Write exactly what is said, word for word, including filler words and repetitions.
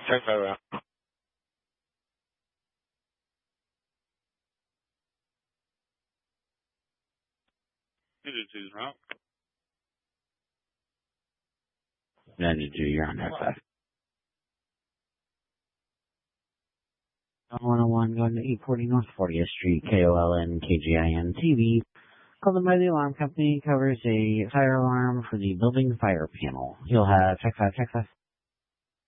Check that out. You did choose route. ninety-two, you're on that side. one oh one going to eight forty North fortieth Street, K O L N K G I N T V. Called in by the alarm company, covers a fire alarm for the building fire panel. You'll have check five, check five.